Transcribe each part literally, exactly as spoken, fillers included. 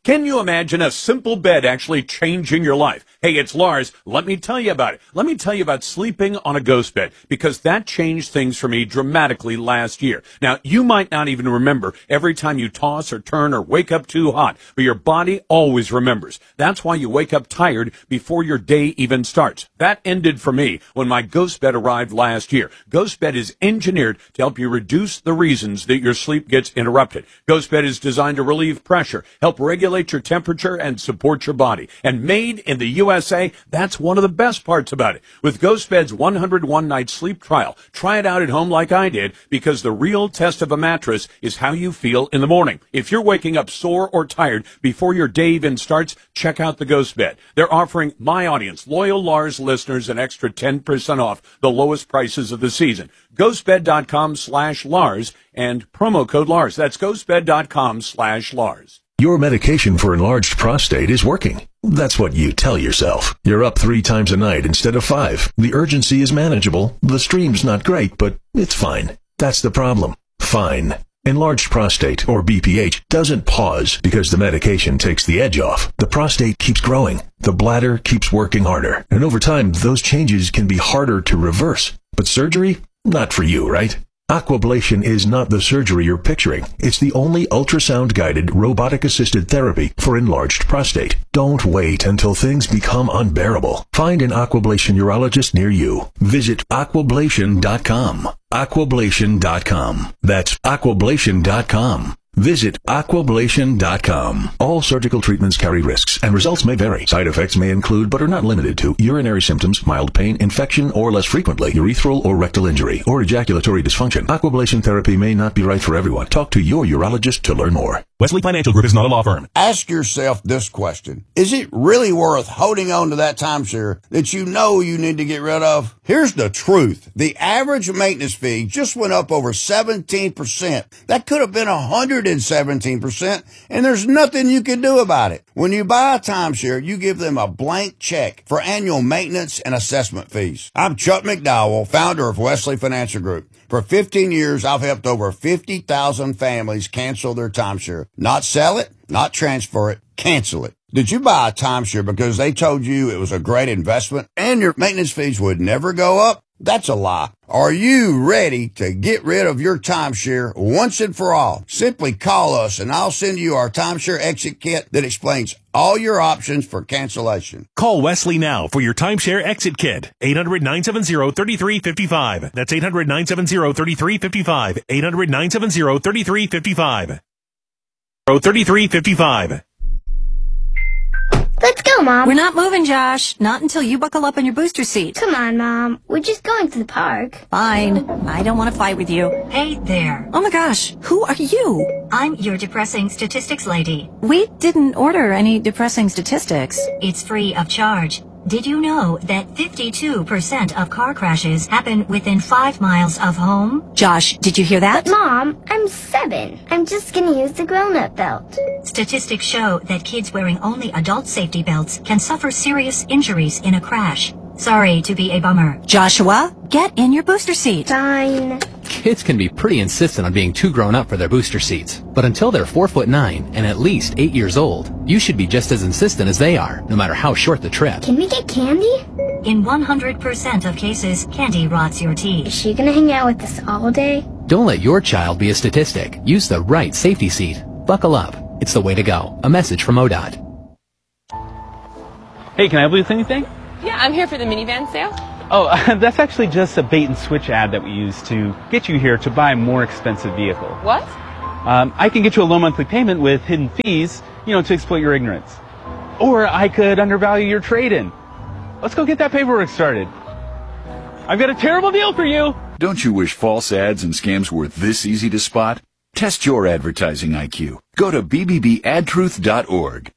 Can you imagine a simple bed actually changing your life? Hey, it's Lars. Let me tell you about it. Let me tell you about sleeping on a ghost bed, because that changed things for me dramatically last year. Now, you might not even remember every time you toss or turn or wake up too hot, but your body always remembers. That's why you wake up tired before your day even starts. That ended for me when my ghost bed arrived last year. Ghost bed is engineered to help you reduce the reasons that your sleep gets interrupted. Ghost bed is designed to relieve pressure, help regulate your temperature, and support your body. And made in the U S A, that's one of the best parts about it. With Ghost Bed's one hundred one night sleep trial, try it out at home like I did, because the real test of a mattress is how you feel in the morning. If you're waking up sore or tired before your day even starts, check out the Ghost Bed. They're offering my audience, loyal Lars listeners, an extra ten percent off the lowest prices of the season. ghostbed.com slash Lars and promo code Lars. That's ghostbed.com slash Lars. Your medication for enlarged prostate is working. That's what you tell yourself. You're up three times a night instead of five. The urgency is manageable. The stream's not great, but it's fine. That's the problem. Fine. Enlarged prostate, or B P H, doesn't pause because the medication takes the edge off. The prostate keeps growing. The bladder keeps working harder. And over time, those changes can be harder to reverse. But surgery? Not for you, right? Aquablation is not the surgery you're picturing. It's the only ultrasound-guided, robotic-assisted therapy for enlarged prostate. Don't wait until things become unbearable. Find an Aquablation urologist near you. Visit aquablation dot com. aquablation dot com. That's aquablation dot com. Visit aquablation dot com. All surgical treatments carry risks, and results may vary. Side effects may include, but are not limited to, urinary symptoms, mild pain, infection, or less frequently, urethral or rectal injury, or ejaculatory dysfunction. Aquablation therapy may not be right for everyone. Talk to your urologist to learn more. Wesley Financial Group is not a law firm. Ask yourself this question. Is it really worth holding on to that timeshare that you know you need to get rid of? Here's the truth. The average maintenance fee just went up over seventeen percent. That could have been one hundred seventeen percent, and there's nothing you can do about it. When you buy a timeshare, you give them a blank check for annual maintenance and assessment fees. I'm Chuck McDowell, founder of Wesley Financial Group. For fifteen years, I've helped over fifty thousand families cancel their timeshare. Not sell it, not transfer it, cancel it. Did you buy a timeshare because they told you it was a great investment and your maintenance fees would never go up? That's a lie. Are you ready to get rid of your timeshare once and for all? Simply call us and I'll send you our timeshare exit kit that explains all your options for cancellation. Call Wesley now for your timeshare exit kit. eight hundred, nine seven zero, three three five five. That's eight hundred, nine seven zero, three three five five. eight hundred, nine seven zero, three three five five. thirty-three fifty-five. Let's go, Mom. We're not moving, Josh. Not until you buckle up on your booster seat. Come on, Mom. We're just going to the park. Fine. I don't want to fight with you. Hey there. Oh my gosh. Who are you? I'm your depressing statistics lady. We didn't order any depressing statistics. It's free of charge. Did you know that fifty-two percent of car crashes happen within five miles of home? Josh, did you hear that? But Mom, I'm seven. I'm just gonna use the grown-up belt. Statistics show that kids wearing only adult safety belts can suffer serious injuries in a crash. Sorry to be a bummer. Joshua, get in your booster seat. Fine. Kids can be pretty insistent on being too grown up for their booster seats. But until they're four foot nine and at least eight years old, you should be just as insistent as they are, no matter how short the trip. Can we get candy? In one hundred percent of cases, candy rots your teeth. Is she gonna hang out with us all day? Don't let your child be a statistic. Use the right safety seat. Buckle up. It's the way to go. A message from O D O T. Hey, can I help you with anything? Yeah, I'm here for the minivan sale. Oh, that's actually just a bait and switch ad that we use to get you here to buy a more expensive vehicle. What? Um, I can get you a low monthly payment with hidden fees, you know, to exploit your ignorance. Or I could undervalue your trade-in. Let's go get that paperwork started. I've got a terrible deal for you. Don't you wish false ads and scams were this easy to spot? Test your advertising I Q. Go to b b b ad truth dot org.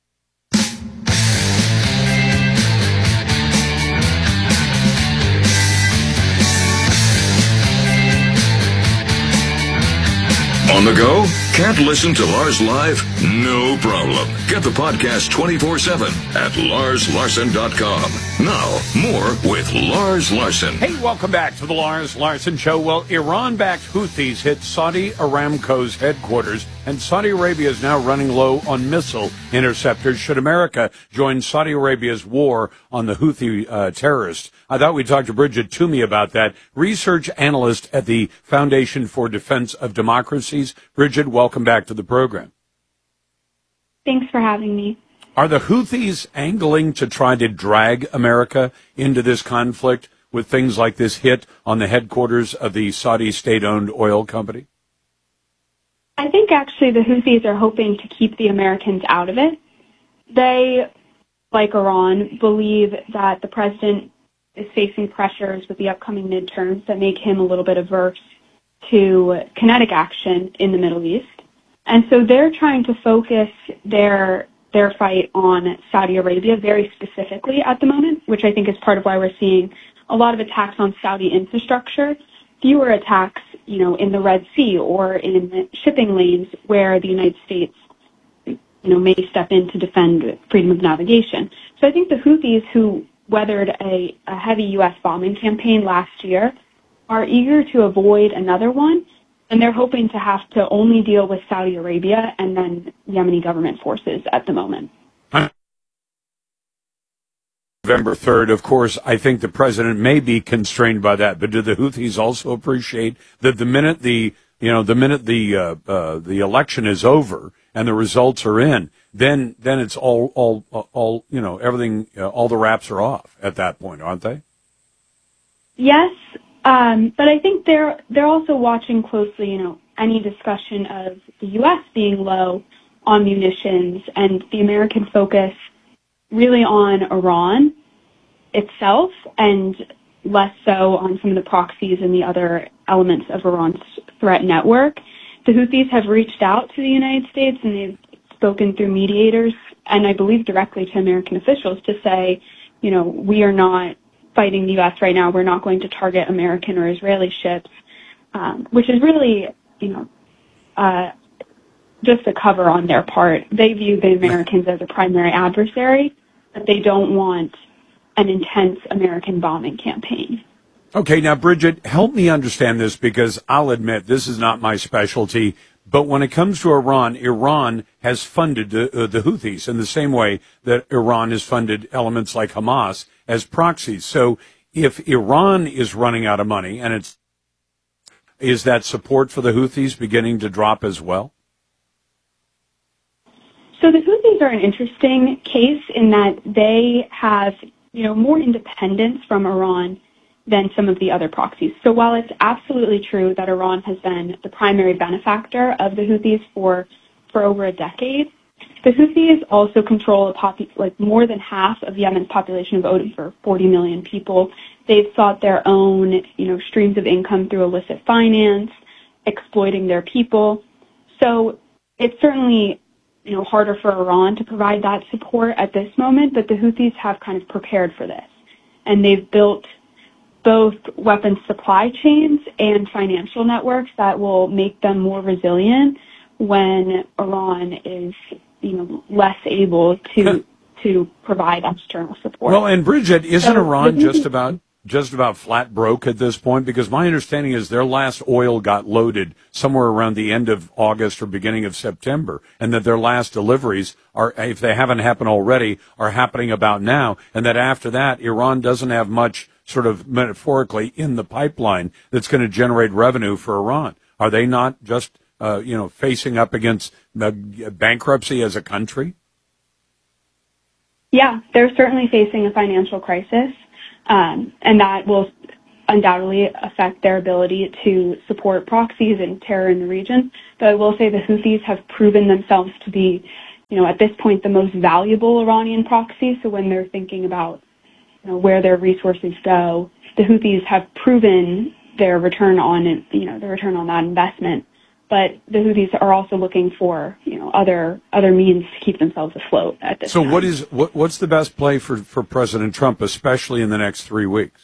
On the go? Can't listen to Lars live? No problem. Get the podcast twenty-four seven at lars larson dot com. Now, more with Lars Larson. Hey, welcome back to the Lars Larson Show. Well, Iran-backed Houthis hit Saudi Aramco's headquarters And Saudi Arabia is now running low on missile interceptors. Should America join Saudi Arabia's war on the Houthi uh, terrorists? I thought we'd talk to Bridget Toomey about that, research analyst at the Foundation for Defense of Democracies. Bridget, welcome back to the program. Thanks for having me. Are the Houthis angling to try to drag America into this conflict with things like this hit on the headquarters of the Saudi state-owned oil company? I think actually the Houthis are hoping to keep the Americans out of it. They, like Iran, believe that the president is facing pressures with the upcoming midterms that make him a little bit averse to kinetic action in the Middle East. And so they're trying to focus their their fight on Saudi Arabia very specifically at the moment, which I think is part of why we're seeing a lot of attacks on Saudi infrastructure, fewer attacks, you know, in the Red Sea or in shipping lanes where the United States, you know, may step in to defend freedom of navigation. So I think the Houthis, who weathered a, a heavy U S bombing campaign last year, are eager to avoid another one, and they're hoping to have to only deal with Saudi Arabia and then Yemeni government forces at the moment. November third, of course, I think the president may be constrained by that, but do the Houthis also appreciate that the minute the, you know, the minute the, uh, uh, the election is over and the results are in, then, then it's all, all, all, you know, everything, uh, all the wraps are off at that point, aren't they? Yes. Um, but I think they're they're also watching closely, you know, any discussion of the U S being low on munitions and the American focus really on Iran itself and less so on some of the proxies and the other elements of Iran's threat network. The Houthis have reached out to the United States and they've spoken through mediators and I believe directly to American officials to say, you know, we are not fighting the U S right now. We're not going to target American or Israeli ships, um, which is really, you know, uh, just a cover on their part. They view the Americans as a primary adversary, but they don't want an intense American bombing campaign. Okay, now, Bridget, help me understand this because I'll admit this is not my specialty. But when it comes to Iran, Iran has funded the, uh, the Houthis in the same way that Iran has funded elements like Hamas as proxies. So if Iran is running out of money, and it's, is that support for the Houthis beginning to drop as well? So the Houthis are an interesting case in that they have, you know, more independence from Iran than some of the other proxies. So while it's absolutely true that Iran has been the primary benefactor of the Houthis for for over a decade, the Houthis also control a popu- like more than half of Yemen's population of over forty million people. They've sought their own, you know, streams of income through illicit finance, exploiting their people. So it's certainly, you know, harder for Iran to provide that support at this moment, but the Houthis have kind of prepared for this. And they've built both weapons supply chains and financial networks that will make them more resilient when Iran is, you know, less able to to provide external support. Well, and Bridget, isn't so, Iran just about just about flat broke at this point? Because my understanding is their last oil got loaded somewhere around the end of August or beginning of September, and that their last deliveries are, if they haven't happened already, are happening about now, and that after that, Iran doesn't have much, sort of metaphorically, in the pipeline that's going to generate revenue for Iran. Are they not just, uh, you know, facing up against uh, bankruptcy as a country? Yeah, they're certainly facing a financial crisis. Um, and that will undoubtedly affect their ability to support proxies and terror in the region. But I will say the Houthis have proven themselves to be, you know, at this point, the most valuable Iranian proxy. So when they're thinking about, you know, where their resources go, the Houthis have proven their return on, you know, the return on that investment. But the Houthis are also looking for, you know, other other means to keep themselves afloat at this so time. So what is what, what's the best play for, for President Trump, especially in the next three weeks?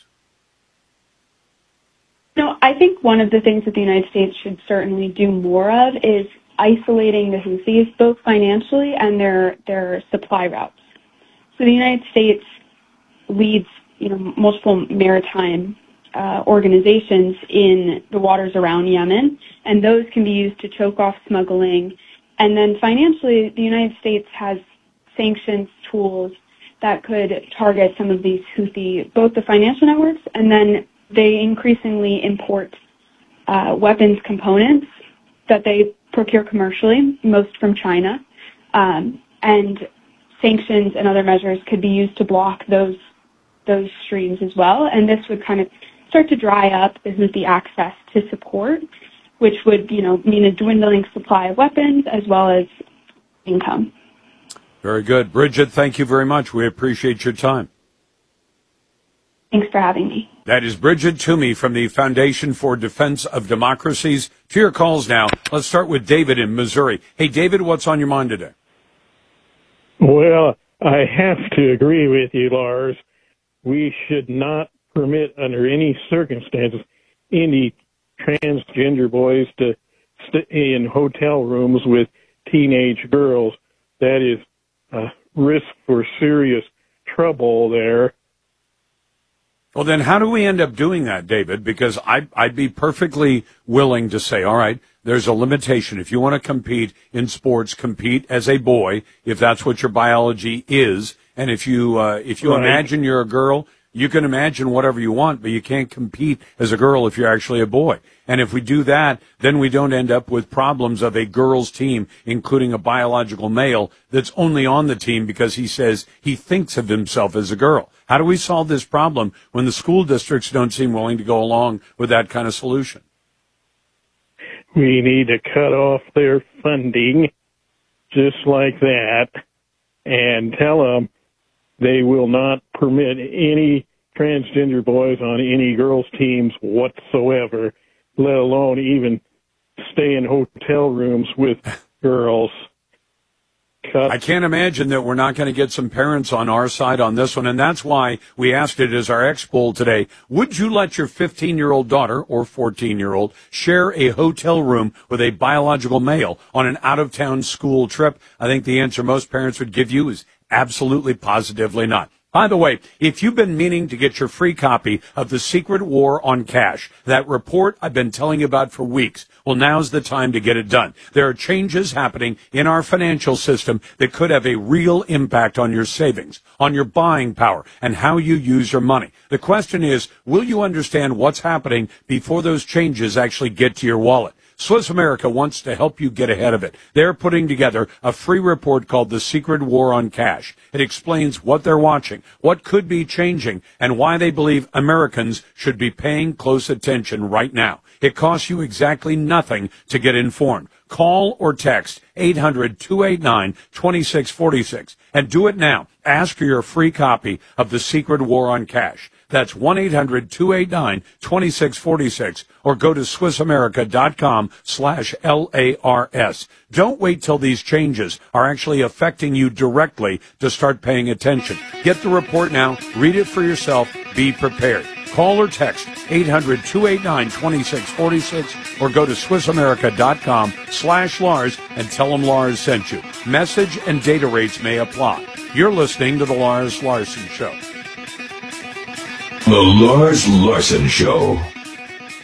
No, I think one of the things that the United States should certainly do more of is isolating the Houthis, both financially and their their supply routes. So the United States leads, you know, multiple maritime Uh, organizations in the waters around Yemen, and those can be used to choke off smuggling And then financially, the United States has sanctions tools that could target some of these Houthi, both the financial networks, and then they increasingly import uh, weapons components that they procure commercially, most from China. Um, and sanctions and other measures could be used to block those those streams as well. And this would kind of start to dry up the Houthi access to support, which would, you know, mean a dwindling supply of weapons as well as income. Very good. Bridget, thank you very much. We appreciate your time. Thanks for having me. That is Bridget Toomey from the Foundation for Defense of Democracies. To your calls now. Let's start with David in Missouri. Hey, David, what's on your mind today? Well, I have to agree with you, Lars. We should not permit under any circumstances any transgender boys to stay in hotel rooms with teenage girls. That is a risk for serious trouble there. Well, then how do we end up doing that, David? Because I'd, I'd be perfectly willing to say, all right, there's a limitation. If you want to compete in sports, compete as a boy, if that's what your biology is. And if you uh, if you right. imagine you're a girl, you can imagine whatever you want, but you can't compete as a girl if you're actually a boy. And if we do that, then we don't end up with problems of a girls' team, including a biological male that's only on the team because he says he thinks of himself as a girl. How do we solve this problem when the school districts don't seem willing to go along with that kind of solution? We need to cut off their funding just like that and tell them they will not permit any transgender boys on any girls' teams whatsoever, let alone even stay in hotel rooms with girls. Cut. I can't imagine that we're not going to get some parents on our side on this one, and that's why we asked it as our X-Poll today. Would you let your fifteen-year-old daughter or fourteen-year-old share a hotel room with a biological male on an out-of-town school trip? I think the answer most parents would give you is absolutely, positively not. By the way, if you've been meaning to get your free copy of The Secret War on Cash, that report I've been telling you about for weeks, well, now's the time to get it done. There are changes happening in our financial system that could have a real impact on your savings, on your buying power, and how you use your money. The question is, will you understand what's happening before those changes actually get to your wallet? Swiss America wants to help you get ahead of it. They're putting together a free report called The Secret War on Cash. It explains what they're watching, what could be changing, and why they believe Americans should be paying close attention right now. It costs you exactly nothing to get informed. Call or text eight hundred, two eight nine, two six four six and do it now. Ask for your free copy of The Secret War on Cash. That's one eight hundred, two eight nine, two six four six or go to SwissAmerica.com slash L-A-R-S. Don't wait till these changes are actually affecting you directly to start paying attention. Get the report now. Read it for yourself. Be prepared. Call or text eight hundred, two eight nine, two six four six or go to SwissAmerica.com slash Lars and tell them Lars sent you. Message and data rates may apply. You're listening to The Lars Larson Show. The Lars Larson Show.